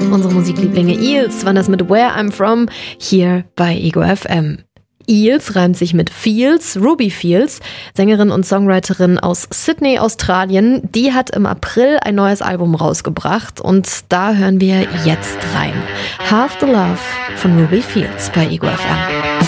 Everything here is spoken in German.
unsere Musiklieblinge Eels waren das mit Where I'm From hier bei Ego FM. Eels reimt sich mit Fields, Ruby Fields, Sängerin und Songwriterin aus Sydney, Australien. Die hat im April ein neues Album rausgebracht und da hören wir jetzt rein. Half the Love von Ruby Fields bei Ego FM.